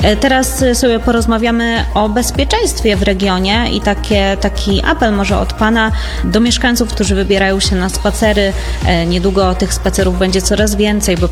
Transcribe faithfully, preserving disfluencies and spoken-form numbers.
Teraz sobie porozmawiamy o bezpieczeństwie w regionie i takie, taki apel może od Pana do mieszkańców, którzy wybierają się na spacery. Niedługo tych spacerów będzie coraz więcej, bo